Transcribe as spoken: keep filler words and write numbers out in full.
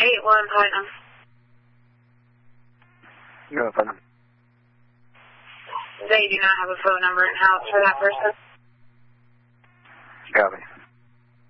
eight one Putnam. Go ahead, Putnam. They do not have a phone number in house for that person. Copy.